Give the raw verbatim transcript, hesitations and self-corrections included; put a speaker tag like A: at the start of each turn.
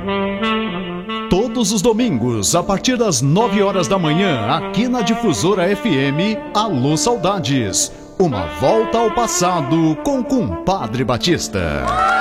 A: Todos os domingos, a partir das nove horas da manhã, aqui na Difusora F M, Alô Saudades. Uma volta ao passado com Compadre Batista.